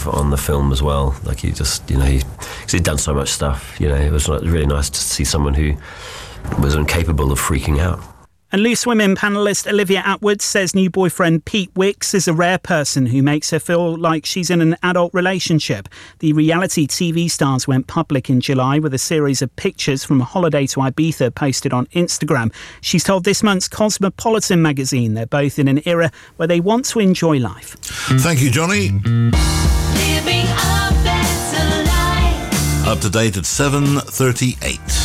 on the film as well. Like he just, because he'd done so much stuff. It was really nice to see someone who was incapable of freaking out. And Loose Women panellist Olivia Attwood says new boyfriend Pete Wicks is a rare person who makes her feel like she's in an adult relationship. The reality TV stars went public in July with a series of pictures from a holiday to Ibiza posted on Instagram. She's told this month's Cosmopolitan magazine they're both in an era where they want to enjoy life. Thank you, Johnny. Living a better life. Up to date at 7:38.